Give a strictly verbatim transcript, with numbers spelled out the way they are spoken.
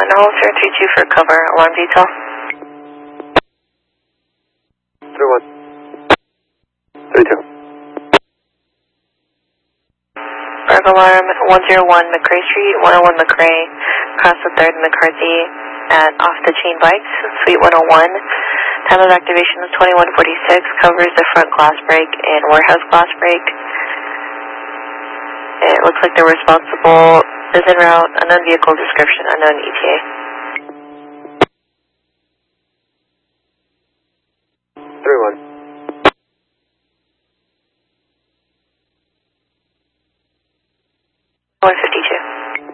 home zero three two for cover. Alarm detail. three one. three two. Burg alarm one zero one McRae Street, one oh one McRae, across the third McCarthy at Off the Chain Bikes, Suite one oh one. Time of activation is twenty-one forty-six, covers the front glass break and warehouse glass break. It looks like they're responsible, is en route, unknown vehicle description, unknown E T A.